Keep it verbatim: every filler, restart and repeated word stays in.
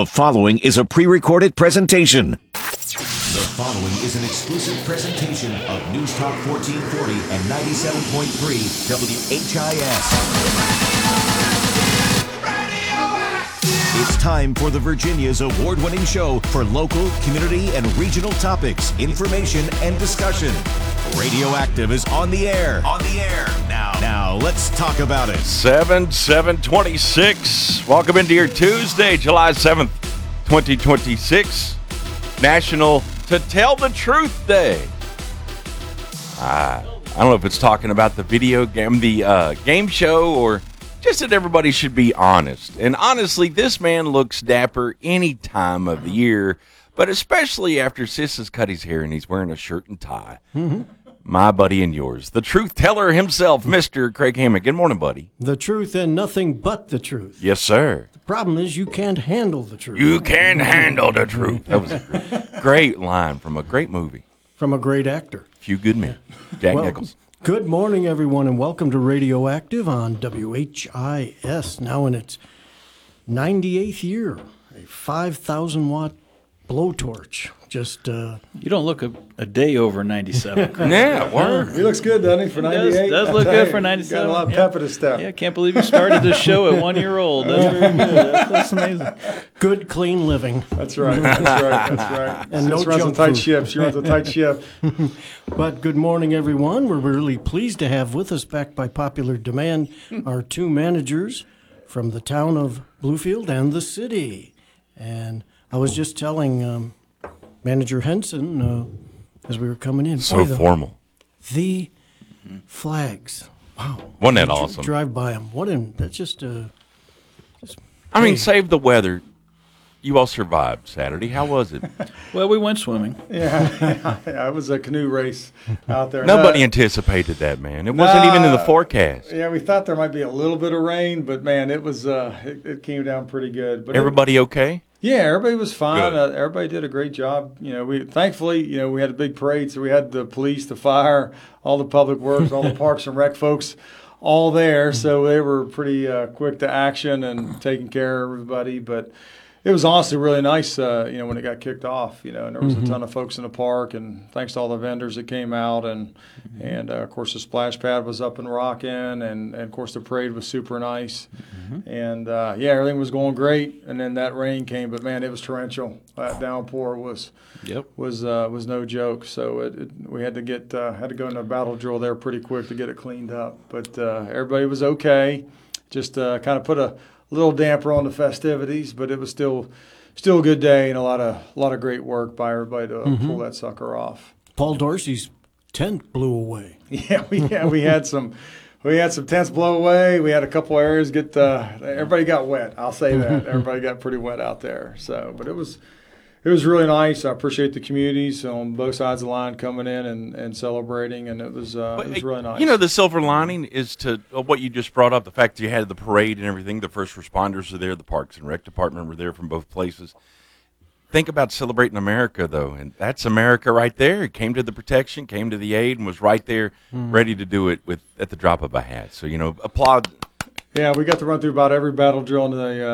The following is a pre-recorded presentation. The following is an exclusive presentation of News Talk fourteen forty and ninety-seven point three W H I S. It's time for the Virginia's award-winning show for local, community, and regional topics, information, and discussion. Radioactive is on the air. On the air. Now, now let's talk about it. seven seven twenty-six. Welcome into your Tuesday, July seventh, twenty twenty-six. National To Tell the Truth Day. Ah, I don't know if it's talking about the video game, the uh, game show, or just that everybody should be honest. And honestly, this man looks dapper any time of the year, but especially after Sis has cut his hair and he's wearing a shirt and tie. Mm-hmm. My buddy and yours, the truth teller himself, Mister Craig Hammond. Good morning, buddy. The truth and nothing but the truth. Yes, sir. The problem is you can't handle the truth. You can handle the truth. That was a great line from a great movie. From a great actor. Few Good Men. Jack well, Nichols. Good morning, everyone, and welcome to Radioactive on W H I S, now in its ninety-eighth year. A five thousand watt blowtorch. Just, uh... You don't look a, a day over ninety-seven. Yeah, word. He looks good, doesn't he, for ninety-eight? Does, does look good for ninety-seven. Got a lot of yeah. pep in his step. Yeah, I can't believe you started this show at one year old. That's very good. That's, that's amazing. Good, clean living. That's right. That's right. That's right. And no She runs a junk tight food. ship. She runs a tight ship. But good morning, everyone. We're really pleased to have with us, back by popular demand, our two managers from the town of Bluefield and the city. And I was just telling um, Manager Henson uh, as we were coming in. So boy, the, formal. The flags. Wow. Wasn't that Dr- awesome? Drive by them. What in, that's just, uh, just I mean, hey. save the weather. You all survived Saturday. How was it? Well, we went swimming. Yeah, yeah, it was a canoe race out there. Nobody Uh, anticipated that, man. It wasn't even in the forecast. Yeah, we thought there might be a little bit of rain, but man, it was uh, it, it came down pretty good. But Everybody it, okay? Yeah, everybody was fine. Good. Uh, everybody did a great job. You know, we thankfully, you know, we had a big parade, so we had the police, the fire, all the public works, all the parks and rec folks, all there. So they were pretty uh, quick to action and taking care of everybody. But it was honestly really nice, uh, you know, when it got kicked off. You know, and there was Mm-hmm. a ton of folks in the park, and thanks to all the vendors that came out, and Mm-hmm. and uh, of course the splash pad was up and rocking, and, and of course the parade was super nice, Mm-hmm. and uh, yeah, everything was going great. And then that rain came, but man, it was torrential. That downpour was Yep. was uh, was no joke. So it, it, we had to get uh, had to go into a battle drill there pretty quick to get it cleaned up. But uh, everybody was okay. Just uh, kind of put a little damper on the festivities, but it was still still a good day and a lot of a lot of great work by everybody to Mm-hmm. pull that sucker off. Paul Dorsey's tent blew away. Yeah, we yeah, we had some we had some tents blow away. We had a couple areas get uh, everybody got wet. I'll say that everybody got pretty wet out there. So, but it was it was really nice. I appreciate the communities on both sides of the line coming in and, and celebrating, and it was uh, it was really nice. You know, the silver lining is to uh, what you just brought up, the fact that you had the parade and everything. The first responders were there. The Parks and Rec Department were there from both places. Think about celebrating America, though, and that's America right there. It came to the protection, came to the aid, and was right there ready to do it with at the drop of a hat. So, you know, applaud. Yeah, we got to run through about every battle drill in the uh,